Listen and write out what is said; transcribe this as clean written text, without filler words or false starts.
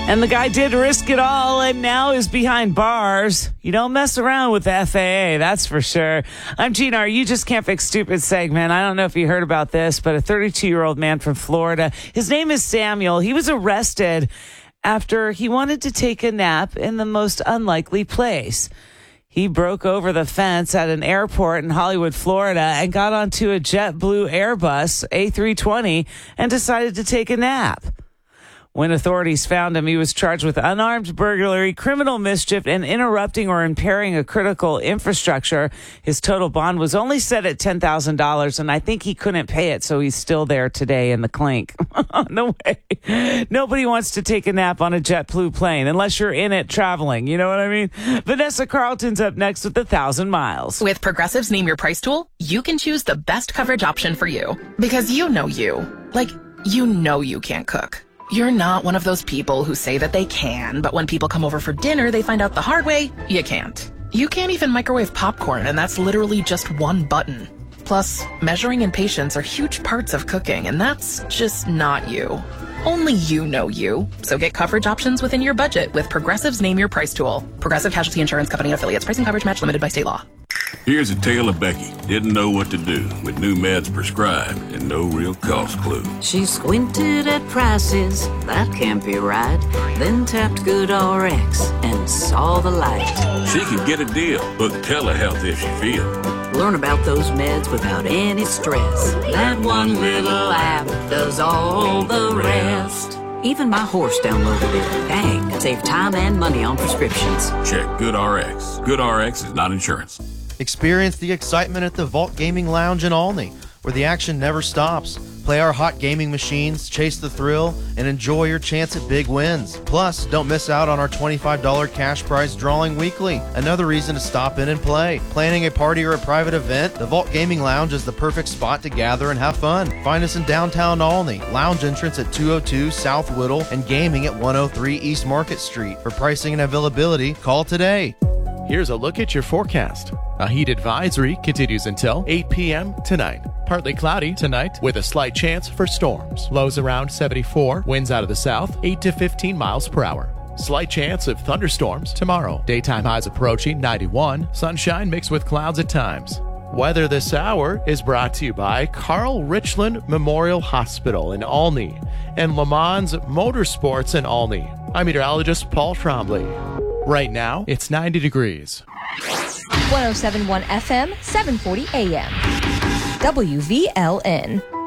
And the guy did risk it all and now is behind bars. You don't mess around with the FAA, that's for sure. I'm Gina, our You Just Can't Fix Stupid segment. I don't know if you heard about this, but a 32-year-old man from Florida, his name is Samuel. He was arrested after he wanted to take a nap in the most unlikely place. He broke over the fence at an airport in Hollywood, Florida, and got onto a JetBlue Airbus A320 and decided to take a nap. When authorities found him, he was charged with unarmed burglary, criminal mischief, and interrupting or impairing a critical infrastructure. His total bond was only set at $10,000, and I think he couldn't pay it, so he's still there today in the clink. No way. Nobody wants to take a nap on a JetBlue plane unless you're in it traveling. You know what I mean? Vanessa Carlton's up next with 1,000 Miles. With Progressive's Name Your Price tool, you can choose the best coverage option for you. Because you know you. Like, you know you can't cook. You're not one of those people who say that they can, but when people come over for dinner, they find out the hard way, you can't. You can't even microwave popcorn, and that's literally just one button. Plus, measuring and patience are huge parts of cooking, and that's just not you. Only you know you. So get coverage options within your budget with Progressive's Name Your Price tool. Progressive Casualty Insurance Company and Affiliates. Pricing coverage match limited by state law. Here's a tale of Becky. Didn't know what to do with new meds prescribed and no real cost clue. She squinted at prices, that can't be right. Then tapped GoodRx and saw the light. She could get a deal. Book telehealth if she feels. Learn about those meds without any stress. That one little app does all the rest. Even my horse downloaded it. Dang, save time and money on prescriptions. Check GoodRx. GoodRx is not insurance. Experience the excitement at the Vault Gaming Lounge in Olney, where the action never stops. Play our hot gaming machines, chase the thrill, and enjoy your chance at big wins. Plus, don't miss out on our $25 cash prize drawing weekly. Another reason to stop in and play. Planning a party or a private event? The Vault Gaming Lounge is the perfect spot to gather and have fun. Find us in downtown Olney. Lounge entrance at 202 South Whittle and gaming at 103 East Market Street. For pricing and availability, call today. Here's a look at your forecast. A heat advisory continues until 8 p.m. tonight. Partly cloudy tonight with a slight chance for storms. Lows around 74. Winds out of the south 8 to 15 miles per hour. Slight chance of thunderstorms tomorrow. Daytime highs approaching 91. Sunshine mixed with clouds at times. Weather this hour is brought to you by Carl Richland Memorial Hospital in Olney and Le Mans Motorsports in Olney. I'm meteorologist Paul Trombley. Right now, it's 90 degrees. 107.1 FM, 740 AM. WVLN.